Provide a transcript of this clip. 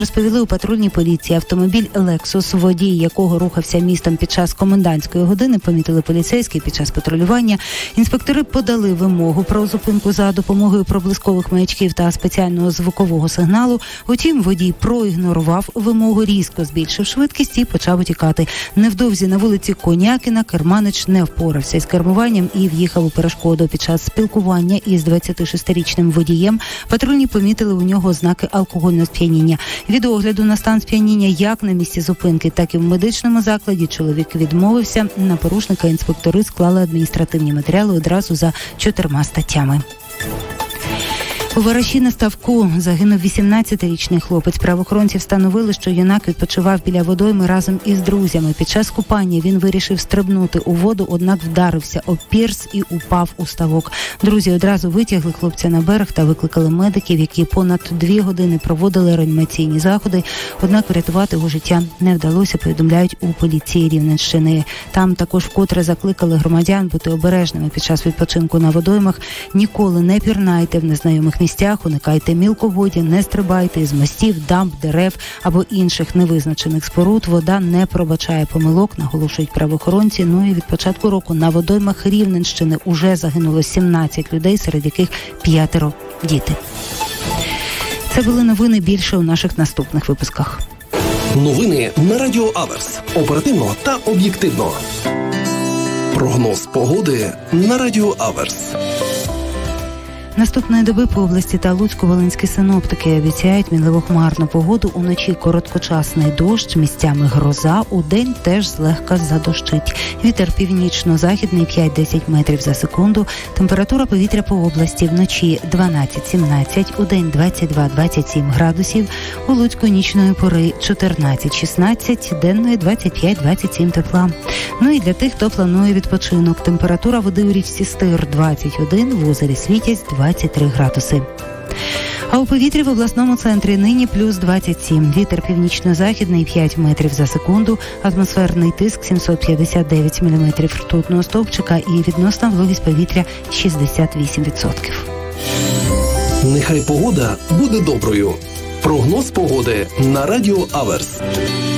Розповіли у патрульній поліції. Автомобіль «Лексус», водій якого рухався містом під час комендантської години, помітили поліцейські під час патрулювання. Інспектори подали вимогу про зупинку за допомогою проблискових маячків та спеціального звукового сигналу. Утім, водій проігнорував вимогу, різко збільшив швидкість і почав утікати. Невдовзі на вулиці Конякіна керманич не впорався із кермуванням і в'їхав у перешкоду. Під час спілкування із 26-річним водієм патрульні помітили у нього ознаки алкогольного сп'яніння. Від огляду на стан сп'яніння як на місці зупинки, так і в медичному закладі чоловік відмовився. На порушника інспектори склали адміністративні матеріали одразу за 4 статтями. У Вараші на ставку загинув 18-річний хлопець. Правоохоронці встановили, що юнак відпочивав біля водойми разом із друзями. Під час купання він вирішив стрибнути у воду, однак вдарився об пірс і упав у ставок. Друзі одразу витягли хлопця на берег та викликали медиків, які понад 2 години проводили реанімаційні заходи. Однак врятувати його життя не вдалося, повідомляють у поліції Рівненщини. Там також вкотре закликали громадян бути обережними під час відпочинку на водоймах. Ніколи не пірнайте в незнайомих місцях, уникайте мілководдя, не стрибайте із мостів, дамб, дерев або інших невизначених споруд. Вода не пробачає помилок, наголошують правоохоронці. Ну і від початку року на водоймах Рівненщини уже загинуло 17 людей, серед яких 5 діти. Це були новини, більше у наших наступних випусках. Новини на Радіо Аверс. Оперативно та об'єктивно. Прогноз погоди на Радіо Аверс. Наступної доби по області та Луцьку-Волинські синоптики обіцяють мінливо хмарну погоду. Уночі короткочасний дощ, місцями гроза, удень теж злегка задощить. Вітер північно-західний 5-10 метрів за секунду. Температура повітря по області вночі 12-17, удень 22-27 градусів. У Луцьку нічної пори 14-16, денної 25-27 тепла. Ну і для тих, хто планує відпочинок. Температура води у річці Стир 21, в озері Світязь 23 градуси. А у повітрі в обласному центрі нині плюс 27. Вітер північно-західний 5 метрів за секунду. Атмосферний тиск 759 міліметрів ртутного стовпчика і відносна вологість повітря 68%. Нехай погода буде доброю. Прогноз погоди на Радіо Аверс.